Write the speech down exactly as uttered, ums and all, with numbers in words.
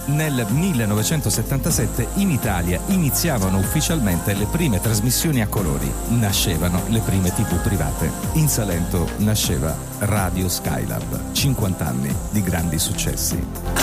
Nel millenovecentosettantasette in Italia iniziavano ufficialmente le prime trasmissioni a colori. Nascevano le prime tivù private. In Salento nasceva Radio Skylab. cinquanta anni di grandi successi.